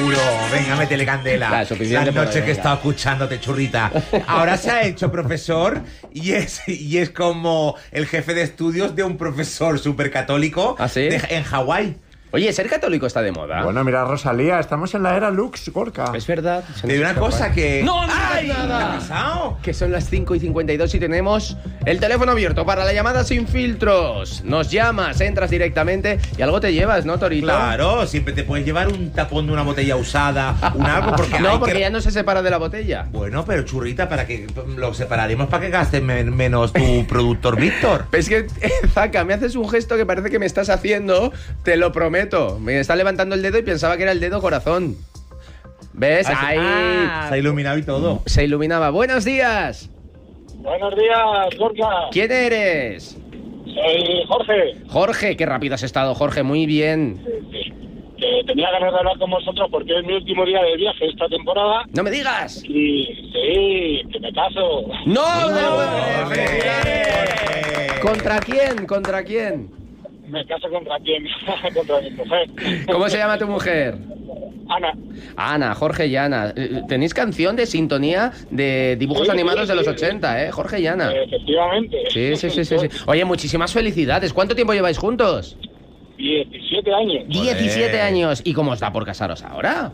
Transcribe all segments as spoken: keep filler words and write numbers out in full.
seguro. Venga, métele candela. Claro, suficiente Las por noches hoy, que he venga. estado escuchándote, churrita. Ahora se ha hecho profesor y es, y es como el jefe de estudios de un profesor súper católico ¿Ah, sí? de- en Hawái. Oye, ¿ser católico está de moda? Bueno, mira, Rosalía, estamos en la era Lux, Gorka. Es verdad. se Te nos digo una escapa. cosa que... ¡No, no digas ¡Ay! nada! ¿Qué ha pasado? Que son las cinco y cincuenta y dos y tenemos el teléfono abierto para la llamada sin filtros. Nos llamas, entras directamente y algo te llevas, ¿no, Torito? Claro, siempre te puedes llevar un tapón de una botella usada, un algo, porque No, hay porque que... ya no se separa de la botella. Bueno, pero churrita, para que lo separaremos para que gastes men- menos tu productor Víctor. Es que, Zaca, me haces un gesto que parece que me estás haciendo, te lo prometo. Me está levantando el dedo y pensaba que era el dedo corazón. ¿Ves? Ah, Ahí Se ha iluminado y todo. se iluminaba. Buenos días. Buenos días, Gorka. ¿Quién eres? Soy Jorge. Jorge, qué rápido has estado, Jorge, muy bien. Que tenía ganas de hablar con vosotros porque es mi último día de viaje esta temporada. ¡No me digas! Y sí, que me caso. ¡No! no, Jorge, ¡Felicidades! Jorge. ¿Contra quién? ¿Contra quién? Me caso contra quién? Contra mi mujer. ¿Cómo se llama tu mujer? Ana. Ana, Jorge y Ana. Eh, Tenéis canción de sintonía de dibujos Sí, animados sí, de los sí. ochenta, ¿eh? Jorge y Ana. Eh, efectivamente. Sí, sí, sí, sí, sí. Oye, muchísimas felicidades. ¿Cuánto tiempo lleváis juntos? diecisiete años. diecisiete años. ¿Y cómo está por casaros ahora?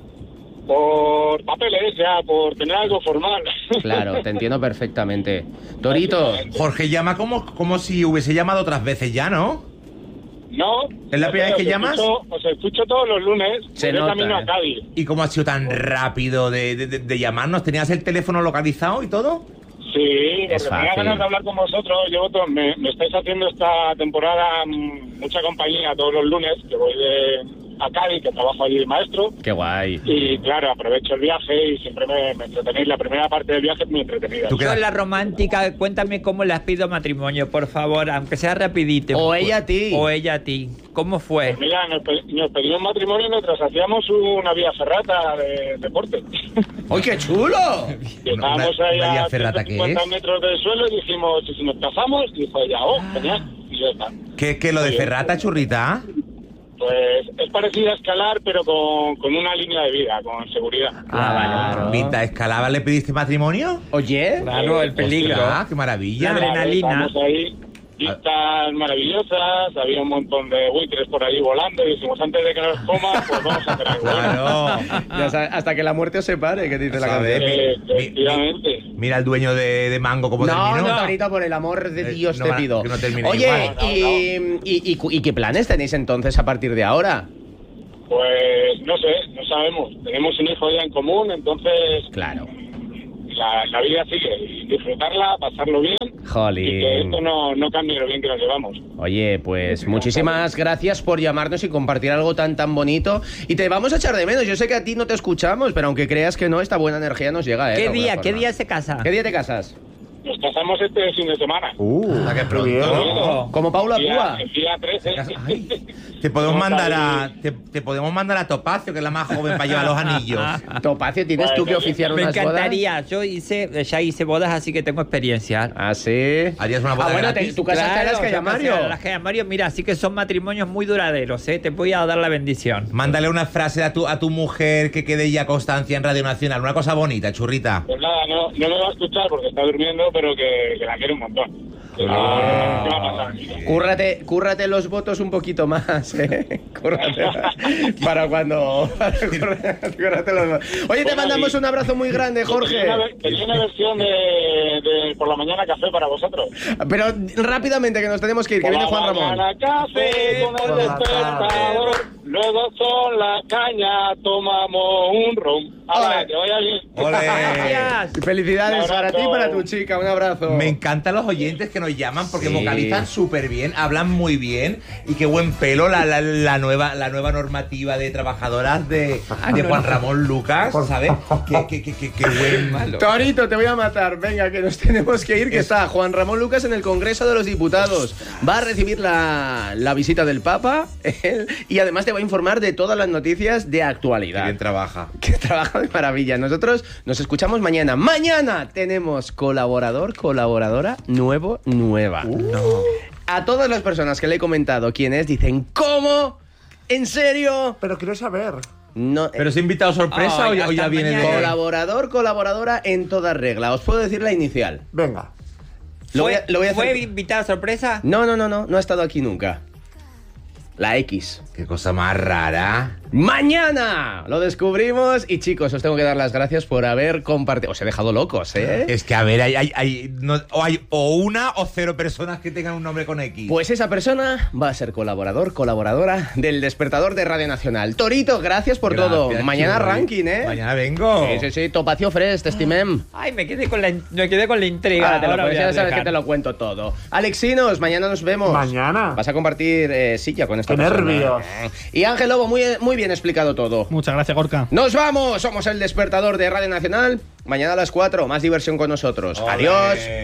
Por papeles, ya, por tener algo formal. Claro, te entiendo perfectamente. Torito, Jorge llama como, como si hubiese llamado otras veces ya, ¿no? No. ¿Es la primera vez que os llamas? Escucho, os escucho todos los lunes. Se voy de nota, camino eh. a Cádiz. ¿Y cómo ha sido tan rápido de, de- de- de llamarnos? ¿Tenías el teléfono localizado y todo? Sí, Es porque tenía fácil. ganas de hablar con vosotros. Llevo todo- me, me estáis haciendo esta temporada mm, mucha compañía todos los lunes, que voy de a Cádiz, que trabajo allí de maestro. qué guay. Y claro, aprovecho el viaje y siempre me, me entretenéis. La primera parte del viaje es muy entretenida. ¿Tú qué- Soy la romántica, cuéntame cómo les pido matrimonio, por favor, aunque sea rapidito. O ella a ti. O ella a ti. ¿Cómo fue? Pues mira, nos, pe- nos pedimos matrimonio mientras hacíamos una vía ferrata de deporte. ¡Ay, qué chulo! Y estábamos una- ahí una vía a ferrata, ciento cincuenta ¿qué es? metros del suelo y dijimos, ¿y si nos casamos? Y dijo ella, oh, genial. Y ya está. ¿Qué, qué lo de Ferrata, churrita? Pues es parecido a escalar, pero con, con una línea de vida, con seguridad. Ah, vale. Pinta Escalaba, ¿le pediste matrimonio? Oye, Claro, el peligro. Ah, qué maravilla. La adrenalina. Estamos ahí, vistas maravillosas, había un montón de buitres por ahí volando y dijimos, antes de que nos coman, pues vamos a hacer algo. Claro. ya sabes, hasta que la muerte os separe, que dice la ¿Sabes? canción. Eh, Mi- mi- efectivamente. Mira el dueño de, de Mango cómo No, terminó. no, Torito, por el amor de Eh, Dios no te va- pido. que no termine Oye, igual. No, no, y, y- y cu- y qué planes tenéis entonces a partir de ahora? Pues no sé, no sabemos. Tenemos un hijo ya en común, entonces Claro. la, la vida sigue. Y disfrutarla, pasarlo bien y que Jolín. esto no, no cambie lo bien que nos llevamos. Oye, pues muchísimas gracias por llamarnos y compartir algo tan tan bonito. Y te vamos a echar de menos. Yo sé que a ti no te escuchamos, pero aunque creas que no, esta buena energía nos llega, ¿eh? de ¿Qué alguna día? forma. ¿Qué día se casa? ¿Qué día te casas? Nos casamos este fin de semana. Uh, hasta que pronto. bien. Oh. Como Paula Día- Púa. el día trece. Ay, te podemos Vamos mandar a a te, te podemos mandar a Topacio, que es la más joven para llevar los anillos. Topacio, ¿tienes tú que oficiar Me unas encantaría. Yo hice, ya hice bodas, así que tengo experiencia. bodas? Ah, sí. Harías una boda Ah, bueno, te- gratis. tu casa está en las yo Calle Mario. casé en las Calle Mario, mira, así que son matrimonios muy duraderos, ¿eh? Te voy a dar la bendición. Mándale una frase a tu a tu mujer que quede ya constancia en Radio Nacional, una cosa bonita, churrita. Pues nada, no, no me va a escuchar porque está durmiendo, pero que, que la quiero un montón. Que no- Ah. ¿qué va a pasar? Cúrrate, cúrrate los votos un poquito más, ¿eh? Cúrrate para cuando... para cúrrate- cúrrate los votos. Oye, te Bueno, mandamos y- un abrazo muy grande, Jorge. Tenía una, tenía una versión de, de por la mañana café para vosotros. Pero rápidamente, que nos tenemos que ir, que Por viene la Juan Ramón. mañana café con por el la despertador, luego son la caña, tomamos un ron. Ahora, Ole. que vaya bien. Ole. Gracias. Felicidades Un para abrazo. ti y para tu chica, un abrazo. Me encantan los oyentes que nos llaman porque Sí. vocalizan súper bien, hablan muy bien y qué buen pelo la, la, la nueva la nueva normativa de trabajadoras de, de Juan Ramón Lucas, ¿sabes? Qué, qué, qué, qué, qué buen... Torito, te voy a matar. Venga, que nos tenemos que ir, que está Juan Ramón Lucas en el Congreso de los Diputados. Va a recibir la, la visita del Papa él, y además te va a informar de todas las noticias de Qué actualidad. bien trabaja. Que trabaja de maravilla. Nosotros nos escuchamos mañana. Mañana tenemos colaborador, colaboradora, nuevo, nueva. A todas las personas que le he comentado quién es, dicen, ¿cómo? ¿En serio? Pero quiero saber. No, ¿Pero es invitado sorpresa Ay, o, ya- o ya hasta viene de...? mañana. Colaborador, colaboradora en toda regla. Os puedo decir la inicial. Venga. Lo voy ¿Fue, a, lo voy a ¿Fue hacer- invitada sorpresa? No, no, no, no, no ha estado aquí nunca. La X. Qué cosa más rara. ¡Mañana! Lo descubrimos y chicos, os tengo que dar las gracias por haber compartido. Os he dejado locos, ¿eh? Es que, a ver, hay, hay, hay, no- o hay o una o cero personas que tengan un nombre con X. Pues esa persona va a ser colaborador, colaboradora del Despertador de Radio Nacional. Torito, gracias por Gracias, todo. Mañana Churi. ranking, ¿eh? Mañana vengo. Sí, sí, sí, Topacio Fresh, te estimem. Ay, me quedé con la, in- me quedé con la intriga. Ahora te lo Ahora cuento, voy a ya sabes dejar. que te lo cuento todo. Alexinos, mañana nos vemos. Mañana. Vas a compartir eh, silla con esta Qué persona. nervios. Y Ángel Lobo, muy, muy bien explicado todo. Muchas gracias, Gorka. ¡Nos vamos! Somos el Despertador de Radio Nacional. Mañana a las cuatro, más diversión con nosotros. Ole. Adiós.